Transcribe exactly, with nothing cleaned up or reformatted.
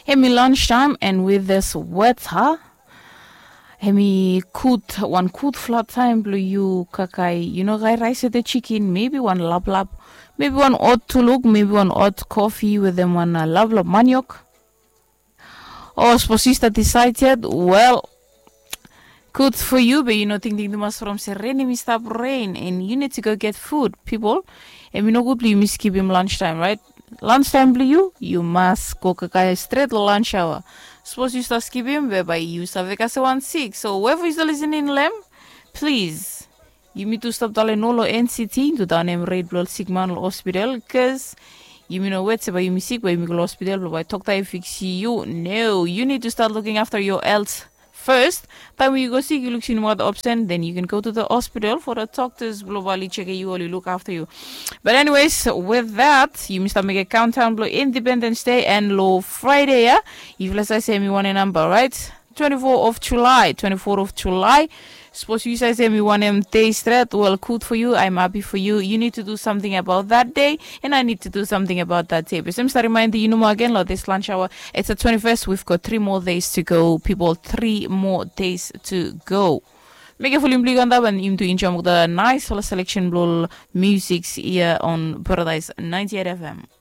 Hemi lunchtime, and with this weather, hemi cooked one cooked flat time blue you kakai. You know, I rice the chicken, maybe one lap lap, maybe one odd tuluk, maybe one odd coffee with them one uh, lap lap maniok. Or sposista decided, well, good for you, but you know, thinking the mas from rain, me stop rain, and you need to go get food, people. And we know good, you miss keep him lunchtime, right? Lunchtime, blue you, you must go kakai straight to lunch hour. Suppose you start skip him, whereby you start the one sick. So whoever is listening, lem, please, you need to stop the nolo N C T to down him red blood sick man hospital, because you know what's about you sick, but you go hospital, but talk to fix you. No, you need to start looking after your health first. Time when you go sick, you look in what option, then you can go to the hospital for the doctors globally check you or look after you. But anyways, with that, you must make a countdown below Independence Day and low Friday, yeah? If let's say me one a number, right? twenty-fourth of July, twenty-fourth of July. Suppose you say me one M day straight, well, good for you, I'm happy for you. You need to do something about that day, and I need to do something about that day. But I'm starting reminding you know again, like this lunch hour, it's the twenty-first, we've got three more days to go, people, three more days to go. Make a full implique on that one, you to enjoy the nice selection blow music here on Paradise ninety-eight F M.